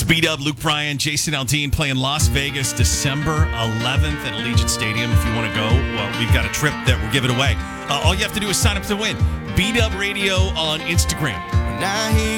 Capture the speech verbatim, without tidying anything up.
B-Dub, Luke Bryan, Jason Aldean playing Las Vegas December eleventh at Allegiant Stadium. If you want to go, well, we've got a trip that we're giving away. Uh, all you have to do is sign up to win. B-Dub Radio on Instagram.